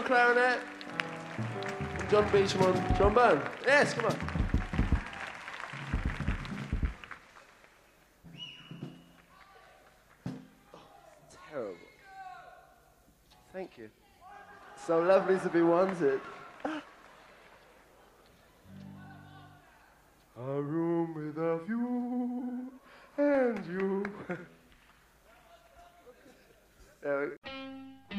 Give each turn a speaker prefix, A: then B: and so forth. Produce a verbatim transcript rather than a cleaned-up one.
A: clarinet. John Beecham on trombone. Yes, come on. Oh, terrible. Thank you. So lovely to be wanted.